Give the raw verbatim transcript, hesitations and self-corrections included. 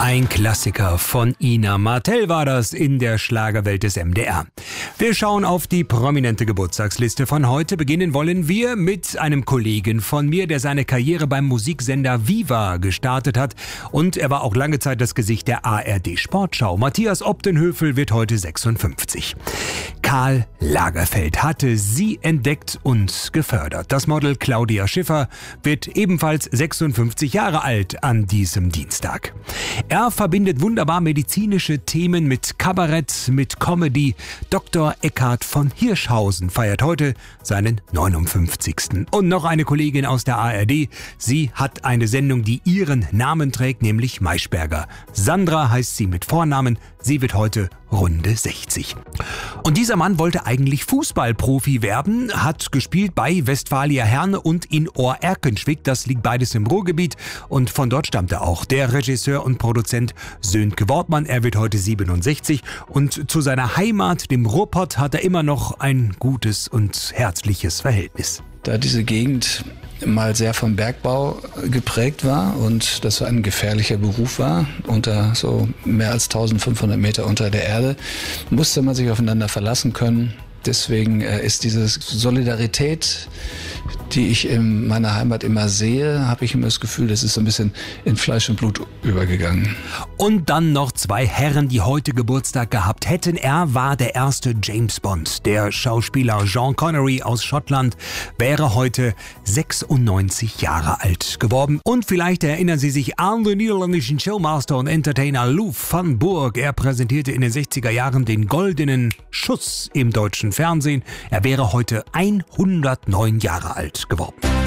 Ein Klassiker von Ina Martell war das in der Schlagerwelt des M D R. Wir schauen auf die prominente Geburtstagsliste von heute. Beginnen wollen wir mit einem Kollegen von mir, der seine Karriere beim Musiksender Viva gestartet hat. Und er war auch lange Zeit das Gesicht der A R D Sportschau. Matthias Opdenhövel wird heute sechsundfünfzig. Karl Lagerfeld hatte sie entdeckt und gefördert. Das Model Claudia Schiffer wird ebenfalls sechsundfünfzig Jahre alt an diesem Dienstag. Er verbindet wunderbar medizinische Themen mit Kabarett, mit Comedy. Doktor Eckhard von Hirschhausen feiert heute seinen neunundfünfzigsten Und noch eine Kollegin aus der A R D. Sie hat eine Sendung, die ihren Namen trägt, nämlich Maischberger. Sandra heißt sie mit Vornamen. Sie wird heute Runde sechzig. Und dieser Mann wollte eigentlich Fußballprofi werden, hat gespielt bei Westfalia Herne und in Ohr-Erkenschwick. Das liegt beides im Ruhrgebiet und von dort stammte auch der Regisseur und Produzent Sönke Wortmann. Er wird heute siebenundsechzig und zu seiner Heimat, dem Ruhrpott, hat er immer noch ein gutes und herzliches Verhältnis. Da diese Gegend mal sehr vom Bergbau geprägt war und das so ein gefährlicher Beruf war, unter so mehr als eintausendfünfhundert Meter unter der Erde, musste man sich aufeinander verlassen können. Deswegen ist diese Solidarität, die ich in meiner Heimat immer sehe, habe ich immer das Gefühl, das ist so ein bisschen in Fleisch und Blut übergegangen. Und dann noch zwei Herren, die heute Geburtstag gehabt hätten. Er war der erste James Bond. Der Schauspieler Sean Connery aus Schottland wäre heute sechsundneunzig Jahre alt geworden. Und vielleicht erinnern Sie sich an den niederländischen Showmaster und Entertainer Lou van Burg. Er präsentierte in den sechziger Jahren den goldenen Schuss im deutschen Fernsehen. Er wäre heute hundertneun Jahre alt geworden.